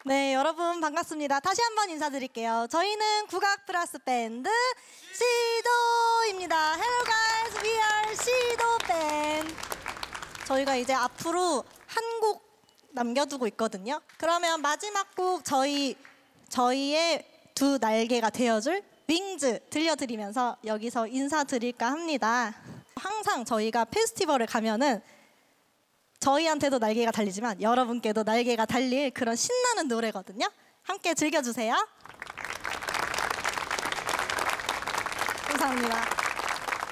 네, 여러분 반갑습니다. 다시 한번 인사드릴게요. 저희는 국악 플러스 밴드 시도입니다. Hello guys, we are 시도 밴드. 저희가 이제 앞으로 한 곡 남겨두고 있거든요. 그러면 마지막 곡 저희의 두 날개가 되어줄 윙즈 들려드리면서 여기서 인사드릴까 합니다. 항상 저희가 페스티벌을 가면은 저희한테도 날개가 달리지만 여러분께도 날개가 달릴 그런 신나는 노래거든요. 함께 즐겨주세요. 감사합니다.